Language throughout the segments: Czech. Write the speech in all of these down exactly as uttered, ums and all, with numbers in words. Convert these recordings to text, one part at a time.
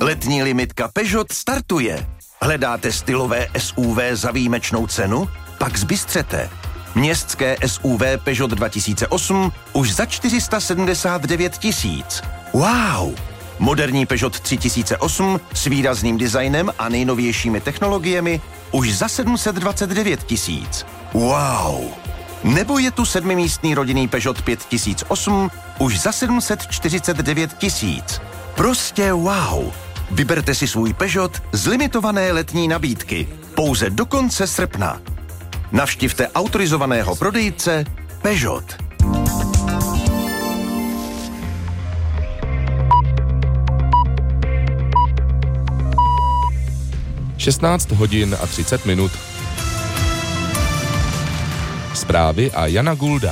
Letní limitka Peugeot startuje. Hledáte stylové S U V za výjimečnou cenu? Pak zbystřete. Městské S U V Peugeot dva tisíce osm už za čtyři sta sedmdesát devět tisíc. Wow! Moderní Peugeot tři tisíce osm s výrazným designem a nejnovějšími technologiemi už za sedm set dvacet devět tisíc. Wow! Nebo je tu sedmimístný rodinný Peugeot pět tisíc osm už za sedm set čtyřicet devět tisíc. Prostě wow! Vyberte si svůj Peugeot z limitované letní nabídky. Pouze do konce srpna. Navštivte autorizovaného prodejce Peugeot. šestnáct hodin a třicet minut. Zprávy a Jana Gulda.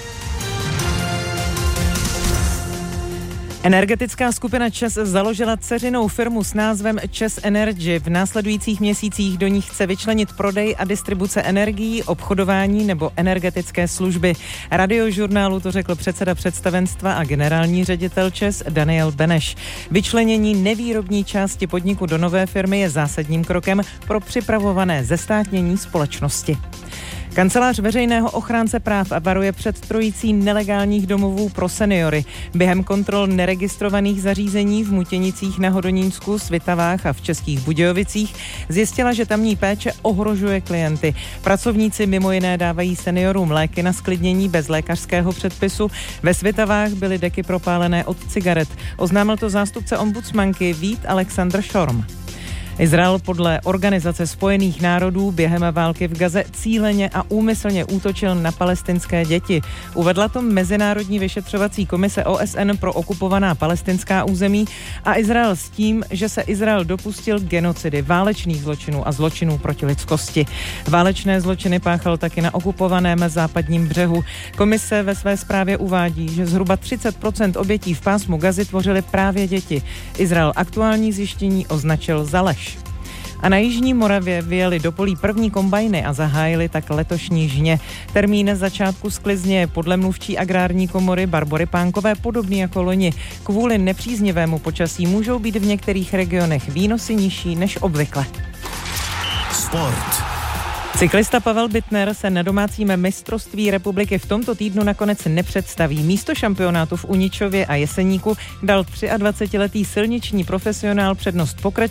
Energetická skupina ČEZ založila dceřinou firmu s názvem ČEZ Energy. V následujících měsících do ní chce vyčlenit prodej a distribuce energií, obchodování nebo energetické služby. Radiožurnálu to řekl předseda představenstva a generální ředitel ČEZ Daniel Beneš. Vyčlenění nevýrobní části podniku do nové firmy je zásadním krokem pro připravované zestátnění společnosti. Kancelář veřejného ochránce práv varuje před trojicí nelegálních domovů pro seniory. Během kontrol neregistrovaných zařízení v Mutěnicích na Hodonínsku, Svitavách a v Českých Budějovicích zjistila, že tamní péče ohrožuje klienty. Pracovníci mimo jiné dávají seniorům léky na zklidnění bez lékařského předpisu. Ve Svitavách byly deky propálené od cigaret. Oznámil to zástupce ombudsmanky Vít Alexandr Šorm. Izrael podle Organizace spojených národů během války v Gaze cíleně a úmyslně útočil na palestinské děti. Uvedla to Mezinárodní vyšetřovací komise O S N pro okupovaná palestinská území a Izrael s tím, že se Izrael dopustil genocidy, válečných zločinů a zločinů proti lidskosti. Válečné zločiny páchal taky na okupovaném západním břehu. Komise ve své zprávě uvádí, že zhruba třicet procent obětí v pásmu Gazy tvořily právě děti. Izrael aktuální zjištění označil za lež. A na jižní Moravě vyjeli do polí první kombajny a zahájili tak letošní žně. Termín začátku sklizně je podle mluvčí agrární komory Barbory Pánkové podobný jako loni. Kvůli nepříznivému počasí můžou být v některých regionech výnosy nižší než obvykle. Sport. Cyklista Pavel Bittner se na domácím mistrovství republiky v tomto týdnu nakonec nepředstaví. Místo šampionátu v Uničově a Jeseníku dal dvacetiletý silniční profesionál přednost pokračování